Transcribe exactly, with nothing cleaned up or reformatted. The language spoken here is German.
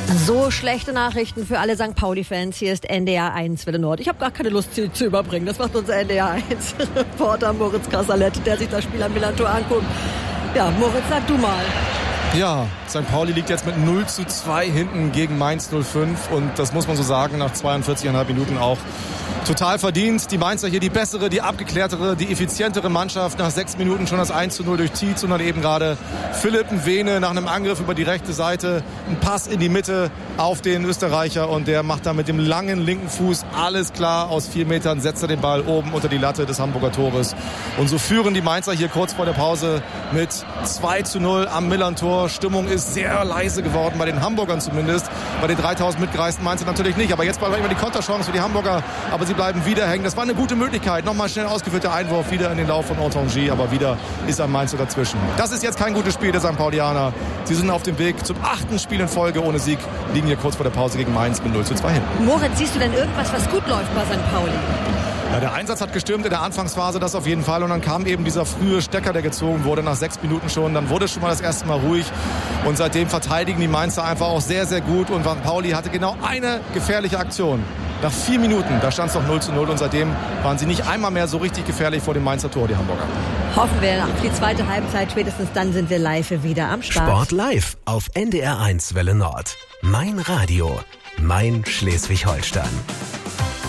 So schlechte Nachrichten für alle Sankt Pauli-Fans. Hier ist N D R eins Welle Nord. Ich habe gar keine Lust, sie zu überbringen. Das macht unser N D R eins Reporter Moritz Kasserlet, der sich das Spiel am Millantor anguckt. Ja, Moritz, sag du mal. Ja, Sankt Pauli liegt jetzt mit null zu zwei hinten gegen Mainz null fünf. Und das muss man so sagen, nach zweiundvierzig Komma fünf Minuten auch total verdient. Die Mainzer hier die bessere, die abgeklärtere, die effizientere Mannschaft. Nach sechs Minuten schon das eins zu null durch Tietz und dann eben gerade Philipp Nwene nach einem Angriff über die rechte Seite. Ein Pass in die Mitte auf den Österreicher und der macht da mit dem langen linken Fuß alles klar. Aus vier Metern setzt er den Ball oben unter die Latte des Hamburger Tores. Und so führen die Mainzer hier kurz vor der Pause mit zwei zu null am Millantor. Stimmung ist sehr leise geworden, bei den Hamburgern zumindest. Bei den dreitausend mitgereisten Mainzer natürlich nicht. Aber jetzt war immer die Konterchance für die Hamburger. Aber sie bleiben wieder hängen. Das war eine gute Möglichkeit. Nochmal schnell ausgeführter Einwurf wieder in den Lauf von Ortangy. Aber wieder ist ein Mainzer dazwischen. Das ist jetzt kein gutes Spiel der Sankt Paulianer. Sie sind auf dem Weg zum achten Spiel in Folge ohne Sieg. Liegen hier kurz vor der Pause gegen Mainz mit null zu zwei hin. Moritz, siehst du denn irgendwas, was gut läuft bei Sankt Pauli? Ja, der Einsatz hat gestimmt in der Anfangsphase, das auf jeden Fall. Und dann kam eben dieser frühe Stecker, der gezogen wurde, nach sechs Minuten schon. Dann wurde es schon mal das erste Mal ruhig. Und seitdem verteidigen die Mainzer einfach auch sehr, sehr gut. Und Sankt Pauli hatte genau eine gefährliche Aktion. Nach vier Minuten, da stand es noch null zu null. Und seitdem waren sie nicht einmal mehr so richtig gefährlich vor dem Mainzer Tor, die Hamburger. Hoffen wir auf die zweite Halbzeit. Spätestens dann sind wir live wieder am Start. Sport live auf N D R eins Welle Nord. Mein Radio. Mein Schleswig-Holstein.